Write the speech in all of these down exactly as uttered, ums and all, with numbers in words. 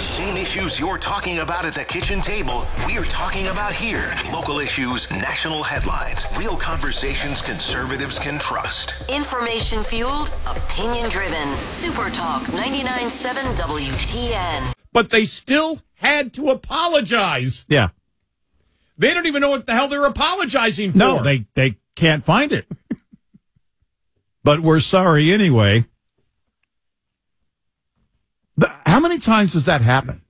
The same issues you're talking about at the kitchen table, we're talking about here. Local issues, national headlines, real conversations conservatives can trust. Information fueled, opinion driven. Super Talk ninety-nine point seven W T N. But they still had to apologize. Yeah. They don't even know what the hell they're apologizing for. No, they, they can't find it. But we're sorry anyway. The, how many times does that happen?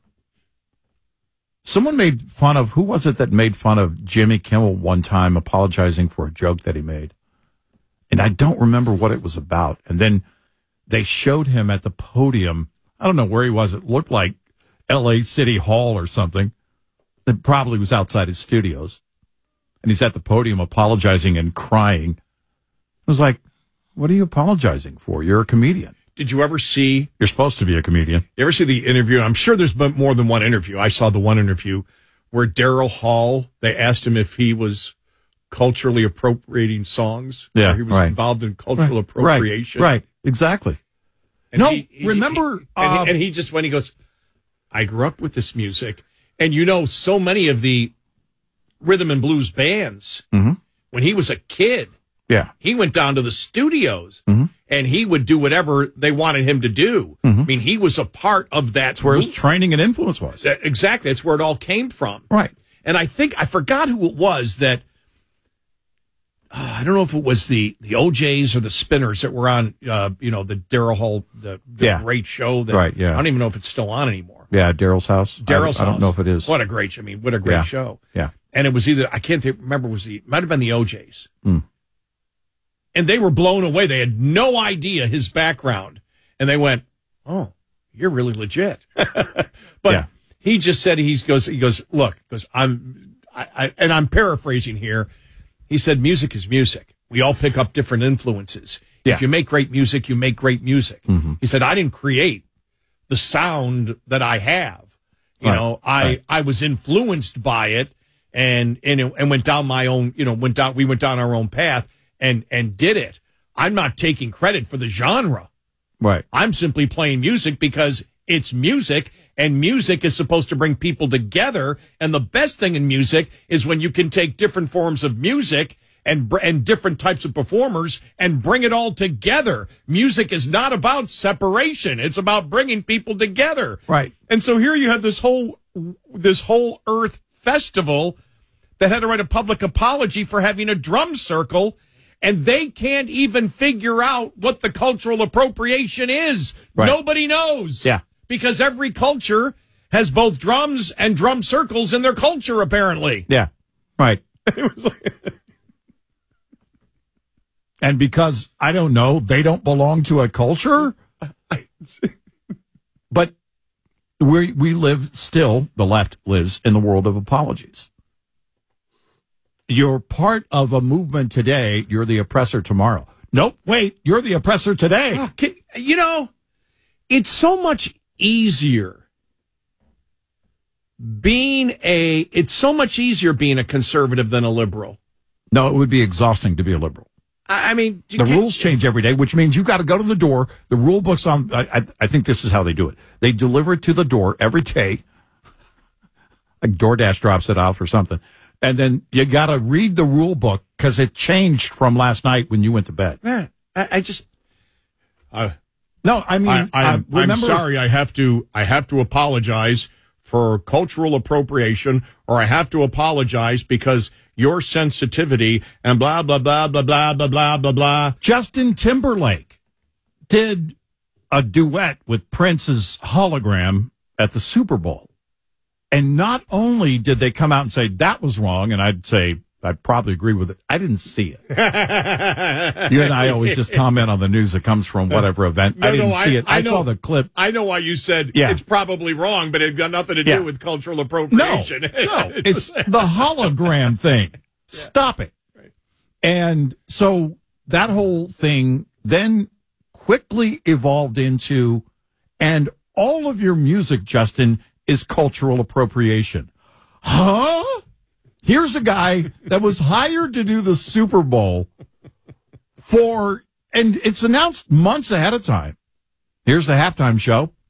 Someone made fun of, who was it that made fun of Jimmy Kimmel one time apologizing for a joke that he made? And I don't remember what it was about. And then they showed him at the podium. I don't know where he was. It looked like L A City Hall or something. It probably was outside his studios. And he's at the podium apologizing and crying. I was like, what are you apologizing for? You're a comedian. Did you ever see... You're supposed to be a comedian. You ever see the interview? I'm sure there's been more than one interview. I saw the one interview where Daryl Hall, they asked him if he was culturally appropriating songs. Yeah, or he was right. involved in cultural right, appropriation. Right, right, exactly. And no, he, he, remember... He, and, uh, he, and he just, when he goes, I grew up with this music. And you know, so many of the rhythm and blues bands, mm-hmm. when he was a kid, yeah, he went down to the studios mm-hmm. and he would do whatever they wanted him to do. Mm-hmm. I mean, he was a part of that. That's where his training and influence was. That, exactly. That's where it all came from. Right. And I think, I forgot who it was that, uh, I don't know if it was the, the O Js or the Spinners that were on, uh, you know, the Daryl Hall, the, the yeah. great show. That, right, yeah. I don't even know if it's still on anymore. Yeah, Daryl's House. Daryl's I, House. I don't know if it is. What a great, I mean, what a great yeah. show. Yeah. And it was either, I can't think, remember, it was the, it might have been the O Js. Mm. And they were blown away. They had no idea his background. And they went, oh, you're really legit. But yeah. he just said, he goes, he goes, look, goes, I'm, I, I, and I'm paraphrasing here. He said, music is music. We all pick up different influences. Yeah. If you make great music, you make great music. Mm-hmm. He said, I didn't create the sound that I have. You right. know, I, right. I was influenced by it and, and, it, and went down my own, you know, went down, we went down our own path and, and did it. I'm not taking credit for the genre. Right. I'm simply playing music because it's music and music is supposed to bring people together. And the best thing in music is when you can take different forms of music and and different types of performers and bring it all together. Music is not about separation. It's about bringing people together. Right. And so here you have this whole this whole Earth festival that had to write a public apology for having a drum circle, and they can't even figure out what the cultural appropriation is. Right. Nobody knows. Yeah. Because every culture has both drums and drum circles in their culture, apparently. Yeah. Right. It was like and because, I don't know, they don't belong to a culture? But we we live still, the left lives in the world of apologies. You're part of a movement today, you're the oppressor tomorrow. Nope, wait, you're the oppressor today. Oh, can, you know, it's so much easier being a, it's so much easier being a conservative than a liberal. No, it would be exhausting to be a liberal. I mean, the rules change every day, which means you got to go to the door. The rule book's on. I, I, I think this is how they do it. They deliver it to the door every day. Like DoorDash drops it off or something. And then you got to read the rule book because it changed from last night when you went to bed. Man, I, I just, uh, no, I mean, I, I'm, uh, remember, I'm sorry. I have to, I have to apologize for cultural appropriation, or I have to apologize because your sensitivity and blah, blah, blah, blah, blah, blah, blah, blah, blah. Justin Timberlake did a duet with Prince's Hologram at the Super Bowl. And not only did they come out and say that was wrong, and I'd say, I'd probably agree with it. I didn't see it. You and I always just comment on the news that comes from whatever event. No, I didn't no, see I, it. I, I know, saw the clip. I know why you said yeah. it's probably wrong, but it got nothing to do yeah. with cultural appropriation. No, no, it's the hologram thing. Stop it. Right. And so that whole thing then quickly evolved into, and all of your music, Justin, is cultural appropriation. Huh? Here's a guy that was hired to do the Super Bowl for, and it's announced months ahead of time. Here's the halftime show.